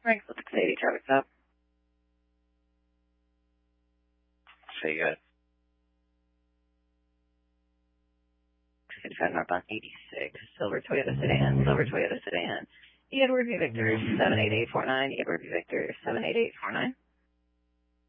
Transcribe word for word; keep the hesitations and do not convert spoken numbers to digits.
Frank, six eighty traffic stop. So you got fifty-five northbound eighty-six, silver Toyota sedan, silver Toyota sedan. Edward V. Victor, seven eight eight four nine, Edward V. Victor, seven eight eight four nine.